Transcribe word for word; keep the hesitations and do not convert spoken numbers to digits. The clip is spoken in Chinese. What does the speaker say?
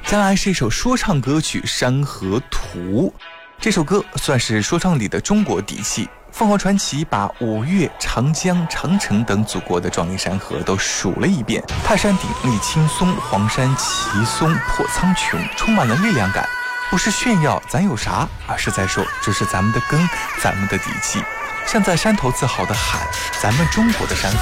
接下来是一首说唱歌曲《山河图》，这首歌算是说唱里的中国底气。凤凰传奇把五岳、长江、长城等祖国的壮丽山河都数了一遍，泰山顶立青松，黄山奇松破苍穹，充满了力量感。不是炫耀咱有啥，而是在说这是咱们的根，咱们的底气。像在山头自豪地喊，咱们中国的山河